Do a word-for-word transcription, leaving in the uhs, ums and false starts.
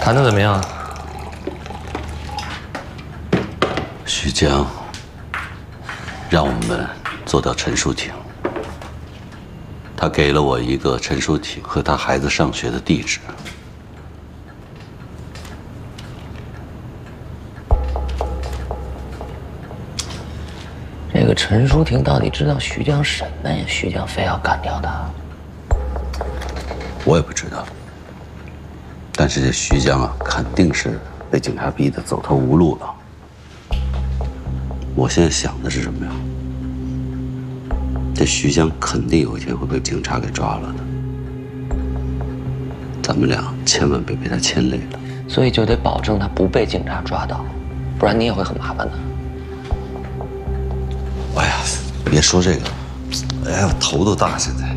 谈的怎么样？ 徐江让我们做到陈淑婷，他给了我一个陈淑婷和他孩子上学的地址。 这个陈淑婷到底知道徐江什么呀？徐江非要干掉他？ 我也不知道。但是这徐江啊，肯定是被警察逼得走投无路了。我现在想的是什么呀？这徐江肯定有一天会被警察给抓了的。咱们俩千万别被他牵累了。 所以就得保证他不被警察抓到，不然你也会很麻烦的。 哎呀，别说这个了，哎呀，我头都大，现在。